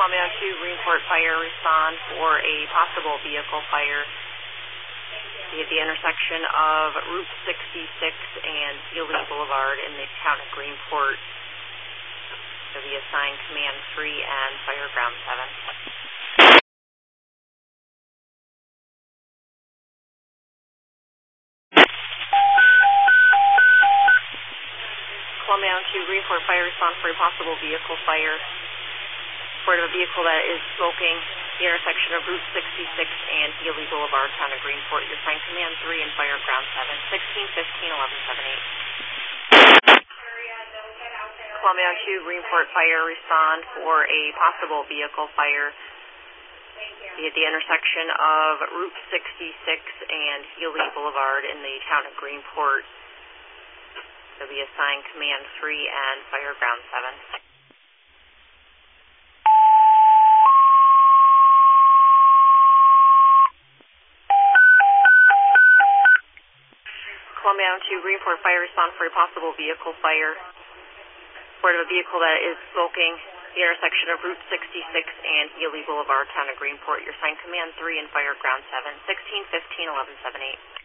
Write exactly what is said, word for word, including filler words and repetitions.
Columbia two, Greenport Fire, respond for a possible vehicle fire at the intersection of Route sixty-six and Healy Boulevard in the town of Greenport. So be assigned Command three and Fire Ground seven. Columbia two, Greenport Fire, respond for a possible vehicle fire. Report of a vehicle that is smoking the intersection of Route sixty-six and Healy Boulevard, town of Greenport. You're assigned Command three and Fire Ground seven, sixteen fifteen eleven seventy-eight. Columbia two, Greenport Fire, respond for a possible vehicle fire at the intersection of Route sixty-six and Healy Boulevard in the town of Greenport. So be assigned Command three and Fire Ground seven. Columbia two, Greenport Fire, respond for a possible vehicle fire. Report of a vehicle that is smoking the intersection of Route sixty-six and Healy Boulevard, town of Greenport. You're assigned Command three and Fire Ground seven, sixteen fifteen eleven seventy-eight.